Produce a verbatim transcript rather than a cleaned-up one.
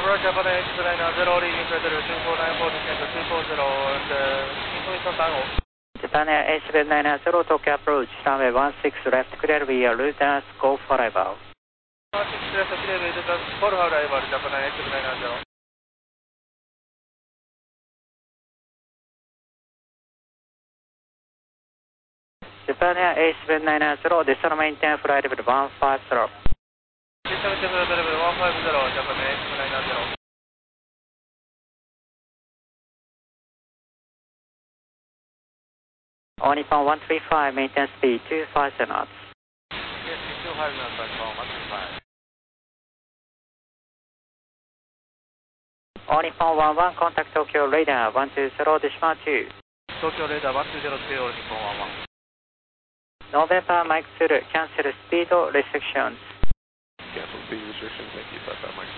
Japan Airliner zero leaving Federal two four nine four descent to two four zero and information time off. Japan Air A seven nine zero Tokyo approach, runway one six left, clear via Lufthansa go for arrival. one six left, clear via Lufthansa go for arrival, Japan Air A seven nine zero. Japan Air A seven nine zero, descend maintain flight level one five zero. Descend maintain flight level one five zero, Japan Air A seven nine zero. All Nippon one three five, maintain speed two five zero knots. Yes, two five knots, Nippon one three five. All Nippon one one, contact Tokyo radar one two zero decimal two. Tokyo radar one two zero two, All Nippon one one. November Mike Zulu, cancel speed restrictions. Cancel speed restrictions, thank you, Southbound Mike